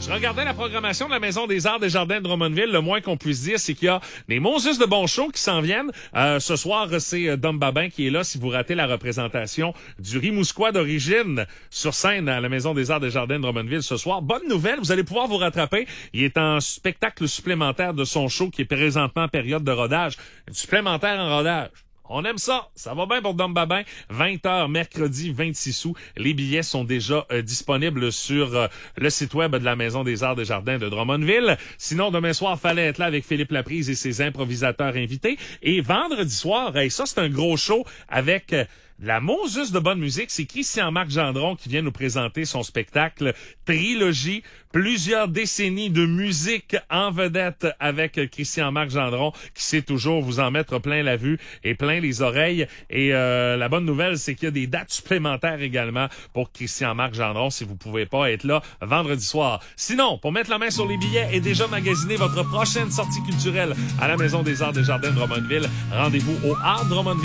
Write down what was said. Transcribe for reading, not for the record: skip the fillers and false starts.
Je regardais la programmation de la Maison des Arts des Jardins de Drummondville. Le moins qu'on puisse dire, c'est qu'il y a des Moses de bons shows qui s'en viennent. Ce soir, c'est Dom Babin qui est là si vous ratez la représentation du Rimouskois d'origine sur scène à la Maison des Arts des Jardins de Drummondville ce soir. Bonne nouvelle, vous allez pouvoir vous rattraper. Il est en spectacle supplémentaire de son show qui est présentement en période de rodage. Supplémentaire en rodage. On aime ça. Ça va bien pour Dom Babin. 20h, mercredi 26 août. Les billets sont déjà disponibles sur le site web de la Maison des Arts des Jardins de Drummondville. Sinon, demain soir, fallait être là avec Philippe Laprise et ses improvisateurs invités. Et vendredi soir, ça, c'est un gros show avec... la Moses de bonne musique, c'est Christian-Marc Gendron qui vient nous présenter son spectacle Trilogie. Plusieurs décennies de musique en vedette avec Christian-Marc Gendron qui sait toujours vous en mettre plein la vue et plein les oreilles. Et la bonne nouvelle, c'est qu'il y a des dates supplémentaires également pour Christian-Marc Gendron si vous pouvez pas être là vendredi soir. Sinon, pour mettre la main sur les billets et déjà magasiner votre prochaine sortie culturelle à la Maison des Arts des Jardins de Drummondville, rendez-vous au Art Drummondville.